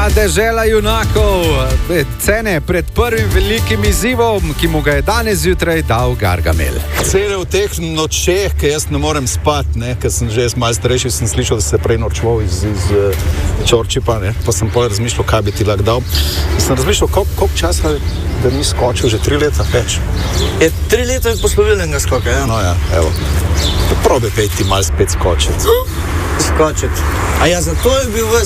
dežela junakov, cene pred prvim velikim izzivom, ki mu ga je danes zjutraj dal Gargamel. Cene v teh nočeh, ki jaz ne morem spati, ker sem že malo starejši, sem slišal, da se prej norčval iz Čorčipa, pa sem potem razmišljal, kaj bi ti lahko dal. Sem razmišljal, koliko časa, da ni skočil, že 3 leta več. 3 leta je poslovilnega skoka, ja? No ja, evo. Probi pejti malo spet skočiti. Skočiti. A ja, zato je bil ves